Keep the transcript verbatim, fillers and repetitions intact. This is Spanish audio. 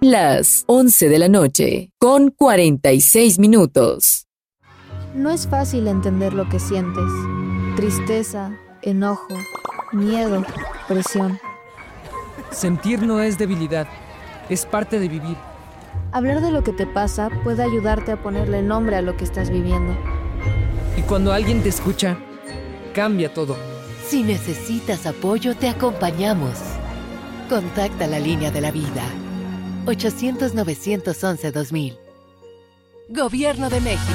Las once de la noche, con cuarenta y seis minutos. No es fácil entender lo que sientes. Tristeza, enojo, miedo, presión. Sentir no es debilidad, es parte de vivir. Hablar de lo que te pasa puede ayudarte a ponerle nombre a lo que estás viviendo. Y cuando alguien te escucha, cambia todo. Si necesitas apoyo, te acompañamos. Contacta la línea de la vida. ochocientos, novecientos once, dos mil. Gobierno de México.